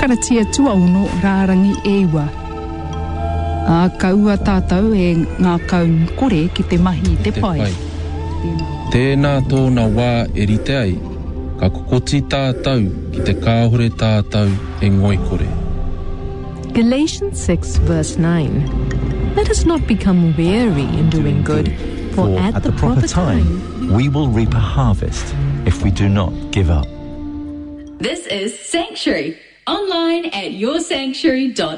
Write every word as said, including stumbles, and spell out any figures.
whakaratia tua uno rārangi ewa. A kaua tātou e ngā kau kore ki te mahi te pai. Tēnā tōna wā e rite ai, ka kokoti tātou ki te kāhore tātou e ngoi kore. Galatians six verse nine. Let us not become weary in doing good, for, for at, at the, the proper time, time we will reap a harvest if we do not give up. This is Sanctuary, online at your sanctuary dot